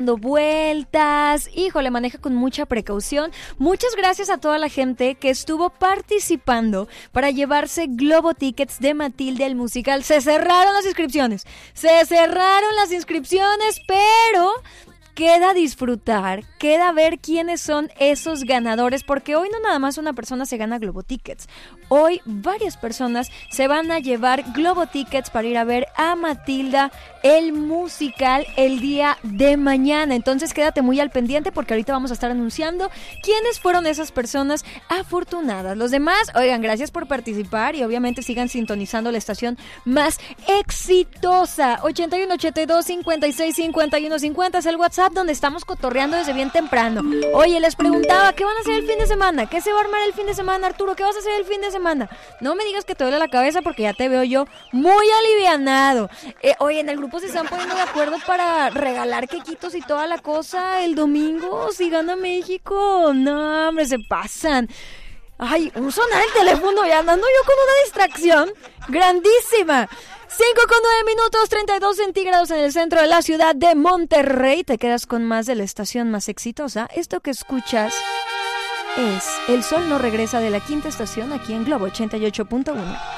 dando vueltas. Híjole, maneja con mucha precaución. Muchas gracias a toda la gente que estuvo participando para llevarse Globo Tickets de Matilde el musical. Se cerraron las inscripciones, pero queda disfrutar, queda ver quiénes son esos ganadores, porque hoy no nada más una persona se gana Globo Tickets. Hoy varias personas se van a llevar Globo Tickets para ir a ver a Matilda el musical el día de mañana. Entonces quédate muy al pendiente porque ahorita vamos a estar anunciando quiénes fueron esas personas afortunadas. Los demás, oigan, gracias por participar y obviamente sigan sintonizando la estación más exitosa. 81 82 56 51 50 es el WhatsApp donde estamos cotorreando desde bien temprano. Oye, les preguntaba, ¿qué van a hacer el fin de semana? ¿Qué se va a armar el fin de semana, Arturo? ¿Qué vas a hacer el fin de semana? No me digas que te duele la cabeza porque ya te veo yo muy alivianado. Oye, en el grupo se están poniendo de acuerdo para regalar quequitos y toda la cosa el domingo si gana México. No, hombre, se pasan. Ay, sonar el teléfono y andando yo con una distracción grandísima. 5:09, 32 centígrados en el centro de la ciudad de Monterrey. Te quedas con más de la estación más exitosa. Esto que escuchas es El Sol no regresa de la quinta estación aquí en Globo 88.1.